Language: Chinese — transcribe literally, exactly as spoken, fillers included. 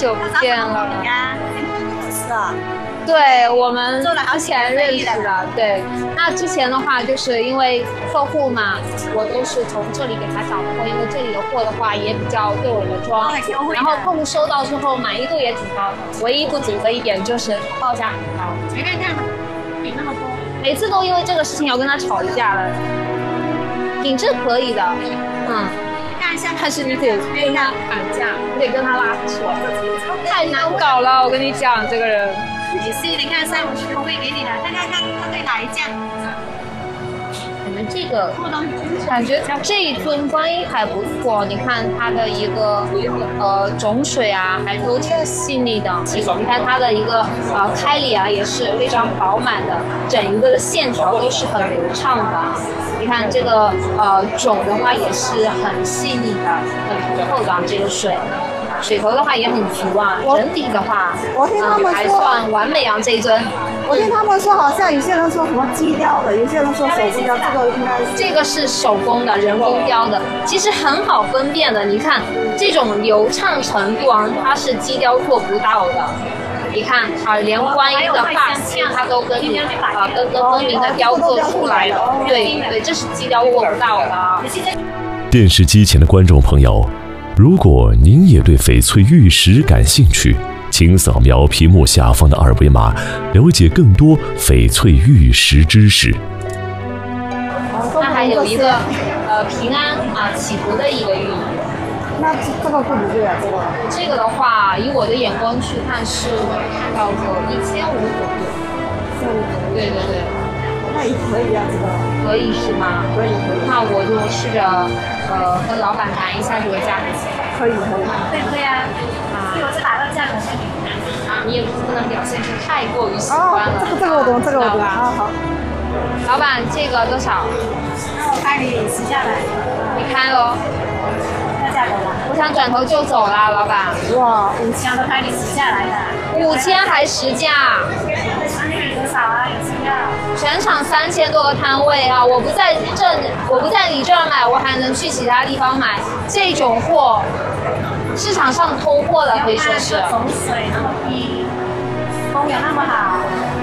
久不见了。 是啊。 对，我们之前认识的。对，那之前的话，就是因为客户嘛，我都是从这里给他找货，因为这里的货的话也比较对我的装。然后客户收到之后满意度也挺高的，唯一不足的一点就是报价很高。 你看看，给那么多， 每次都因为这个事情要跟他吵一架了。品质可以的，嗯。但是你得跟他砍价，你得跟他拉扯，太难搞了。我跟你讲，这个人。 没事，你看三五十我会给你的，看看看他对哪一家。 你们这个感觉这一尊观音还不错，你看它的一个呃种水啊，还都挺细腻的。你看它的一个呃开里啊，也是非常饱满的，整一个的线条都是很流畅的。你看这个呃种的话也是很细腻的，很浓厚的这个水。水头的话也很足啊，整体的话， 我听他们说、 嗯、还算完美啊这一尊。 我听他们说，好像有些人说什么机雕的，有些人说手工雕，这个应该是这个是手工的，人工雕的，其实很好分辨的。你看这种流畅程度啊，它是机雕做不到的。你看啊，连观音的发丝它都跟你啊跟跟分明的雕刻出来了。对对，这是机雕做不到的。 电视机前的观众朋友，如果您也对翡翠玉石感兴趣，请扫描屏幕下方的二维码，了解更多翡翠玉石知识。 那还有一个呃平安啊祈福的一个玉。 那这个贵不贵啊？这个这个的话，以我的眼光去看是要个一千五左右。对对对。 那也可以啊，这个可以是吗？ 可以可以。 那我就试着呃跟老板谈一下这个价格。 可以可以。 对不对啊？啊，我是打到价格给你啊，你也不能表现出太过于喜欢了。 哦，这个这个我懂，这个我懂。好好。 老板，这个多少？ 那我开你十下来。 你开喽。 那价格吧。 我想转头就走啦，老板。 哇， 五千都开你十下来的。 五千还实价？ 多少啊？有需要？ 全场三千多个摊位啊！我不在这，我不在你这儿买，我还能去其他地方买。这种货，市场上通货的可以说是。 走水那么低，风有那么好。